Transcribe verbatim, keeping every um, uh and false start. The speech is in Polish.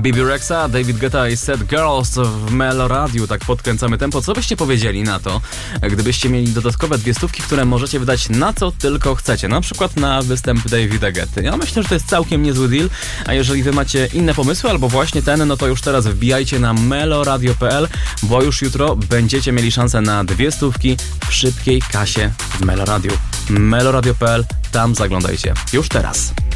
Bibi Rexa, David Guetta i Sad Girls w Meloradiu. Tak podkręcamy tempo. Co byście powiedzieli na to, gdybyście mieli dodatkowe dwie stówki, które możecie wydać na co tylko chcecie? Na przykład na występ Davida Guetty. Ja myślę, że to jest całkiem niezły deal, a jeżeli wy macie inne pomysły albo właśnie ten, no to już teraz wbijajcie na meloradio kropka p l, bo już jutro będziecie mieli szansę na dwie stówki w szybkiej kasie w Meloradiu. meloradio kropka p l, tam zaglądajcie. Już teraz.